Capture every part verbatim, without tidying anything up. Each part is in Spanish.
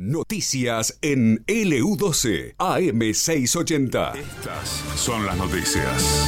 Noticias en L U doce, A M seiscientos ochenta. Estas son las noticias.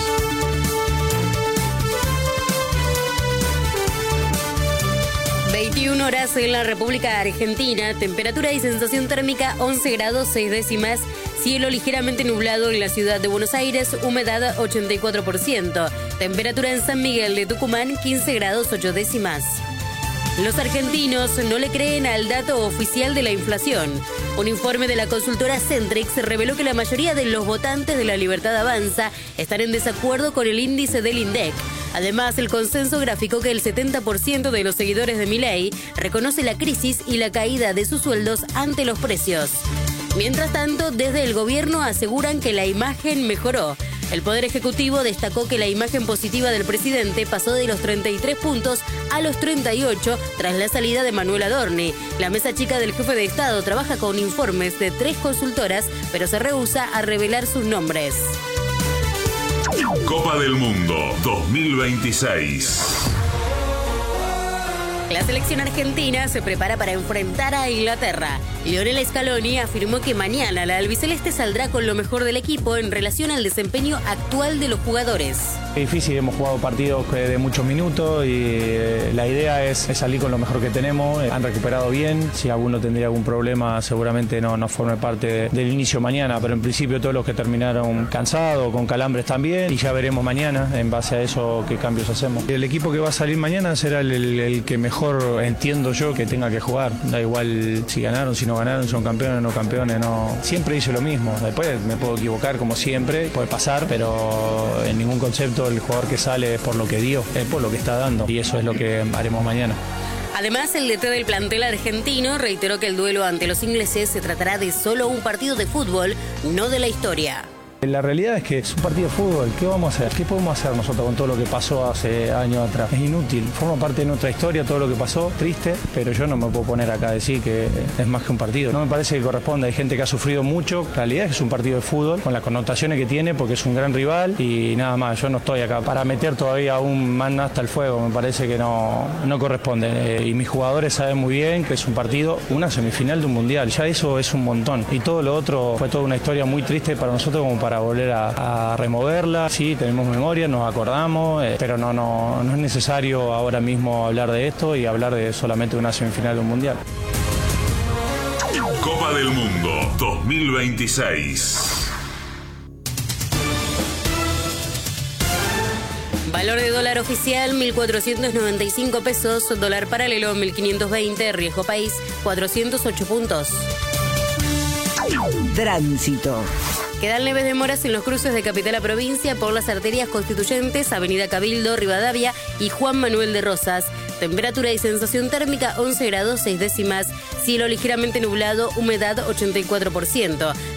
veintiuna horas en la República Argentina, temperatura y sensación térmica once grados seis décimas, cielo ligeramente nublado en la ciudad de Buenos Aires, humedad ochenta y cuatro por ciento, temperatura en San Miguel de Tucumán quince grados ocho décimas. Los argentinos no le creen al dato oficial de la inflación. Un informe de la consultora Centrix reveló que la mayoría de los votantes de La Libertad Avanza están en desacuerdo con el índice del INDEC. Además, el consenso graficó que el setenta por ciento de los seguidores de Milei reconoce la crisis y la caída de sus sueldos ante los precios. Mientras tanto, desde el gobierno aseguran que la imagen mejoró. El Poder Ejecutivo destacó que la imagen positiva del presidente pasó de los treinta y tres puntos a los treinta y ocho tras la salida de Manuel Adorni. La mesa chica del jefe de Estado trabaja con informes de tres consultoras, pero se rehúsa a revelar sus nombres. Copa del Mundo dos mil veintiséis. La selección argentina se prepara para enfrentar a Inglaterra. Lionel Scaloni afirmó que mañana la albiceleste saldrá con lo mejor del equipo en relación al desempeño actual de los jugadores. Es difícil, hemos jugado partidos de muchos minutos y la idea es, es salir con lo mejor que tenemos. Han recuperado bien, si alguno tendría algún problema seguramente no, no forme parte del inicio mañana, pero en principio todos los que terminaron cansados, con calambres también, y ya veremos mañana en base a eso qué cambios hacemos. El equipo que va a salir mañana será el, el, el que mejor entiendo yo que tenga que jugar. Da igual si ganaron, si no ganaron, son campeones o no campeones, no. Siempre hice lo mismo. Después me puedo equivocar como siempre, puede pasar, pero en ningún concepto el jugador que sale es por lo que dio, es por lo que está dando, y eso es lo que haremos mañana. Además, el D T del plantel argentino reiteró que el duelo ante los ingleses se tratará de solo un partido de fútbol, no de la historia. La realidad es que es un partido de fútbol. ¿Qué vamos a hacer? ¿Qué podemos hacer nosotros con todo lo que pasó hace años atrás? Es inútil. Forma parte de nuestra historia todo lo que pasó. Triste, pero yo no me puedo poner acá a decir que es más que un partido. No me parece que corresponde. Hay gente que ha sufrido mucho. La realidad es que es un partido de fútbol con las connotaciones que tiene porque es un gran rival y nada más. Yo no estoy acá para meter todavía aún más hasta el fuego. Me parece que no, no corresponde. Eh, y mis jugadores saben muy bien que es un partido, una semifinal de un mundial. Ya eso es un montón. Y todo lo otro fue toda una historia muy triste para nosotros como para volver a, a removerla. Sí, tenemos memoria, nos acordamos, eh, pero no, no, no es necesario ahora mismo hablar de esto y hablar de solamente una semifinal de un mundial. Copa del Mundo dos mil veintiséis. Valor de dólar oficial mil cuatrocientos noventa y cinco pesos, dólar paralelo mil quinientos veinte, riesgo país cuatrocientos ocho puntos. Tránsito. Quedan leves demoras en los cruces de capital a provincia por las arterias constituyentes, Avenida Cabildo, Rivadavia y Juan Manuel de Rosas. Temperatura y sensación térmica once grados seis décimas, cielo ligeramente nublado, humedad ochenta y cuatro por ciento.